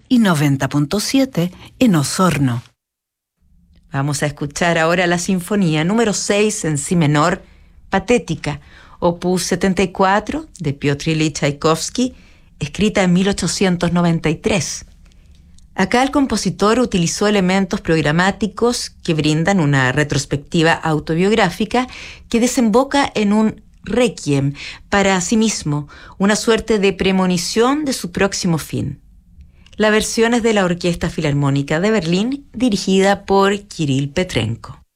y 90.7 en Osorno. Vamos a escuchar ahora la Sinfonía número 6 en si menor, Patética, opus 74 de Piotr Ilich Tchaikovsky, escrita en 1893. Acá el compositor utilizó elementos programáticos que brindan una retrospectiva autobiográfica que desemboca en un requiem para sí mismo, una suerte de premonición de su próximo fin. La versión es de la Orquesta Filarmónica de Berlín, dirigida por Kirill Petrenko.